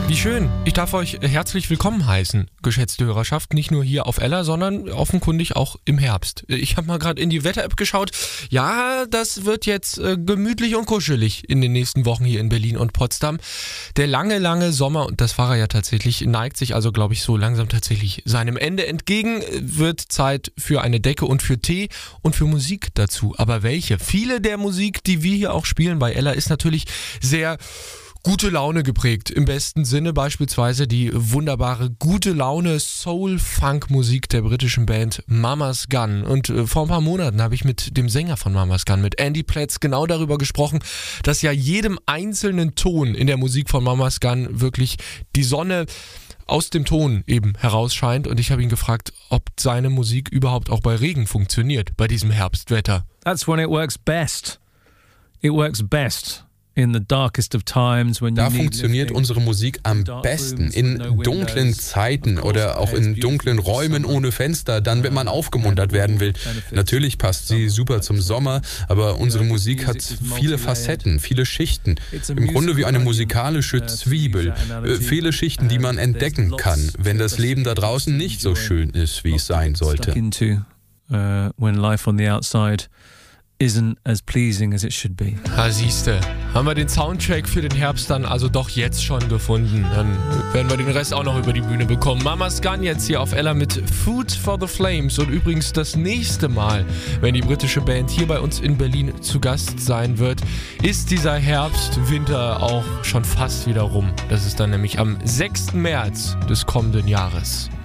Wie schön. Ich darf euch herzlich willkommen heißen, geschätzte Hörerschaft. Nicht nur hier auf Ella, sondern offenkundig auch im Herbst. Ich habe mal gerade in die Wetter-App geschaut. Ja, das wird jetzt gemütlich und kuschelig in den nächsten Wochen hier in Berlin und Potsdam. Der lange Sommer, und das war er ja tatsächlich, neigt sich also, glaube ich, so langsam tatsächlich seinem Ende entgegen. Wird Zeit für eine Decke und für Tee und für Musik dazu. Aber welche? Viele der Musik, die wir hier auch spielen bei Ella, ist natürlich sehr gute Laune geprägt, im besten Sinne, beispielsweise die wunderbare gute Laune Soul-Funk-Musik der britischen Band Mama's Gun. Und vor ein paar Monaten habe ich mit dem Sänger von Mama's Gun, mit Andy Pletz, genau darüber gesprochen, dass ja jedem einzelnen Ton in der Musik von Mama's Gun wirklich die Sonne aus dem Ton eben herausscheint. Und ich habe ihn gefragt, ob seine Musik überhaupt auch bei Regen funktioniert, bei diesem Herbstwetter. That's when it works best. It works best. Da funktioniert unsere Musik am besten, in dunklen Zeiten oder auch in dunklen Räumen ohne Fenster, dann wenn man aufgemuntert werden will. Natürlich passt sie super zum Sommer, aber unsere Musik hat viele Facetten, viele Schichten. Im Grunde wie eine musikalische Zwiebel. Viele Schichten, die man entdecken kann, wenn das Leben da draußen nicht so schön ist, wie es sein sollte. Isn't as pleasing as it should be. Siehste, haben wir den Soundtrack für den Herbst dann also doch jetzt schon gefunden. Dann werden wir den Rest auch noch über die Bühne bekommen. Mama's Gun jetzt hier auf Ella mit Food for the Flames. Und übrigens das nächste Mal, wenn die britische Band hier bei uns in Berlin zu Gast sein wird, ist dieser Herbst-Winter auch schon fast wieder rum. Das ist dann nämlich am 6. März des kommenden Jahres.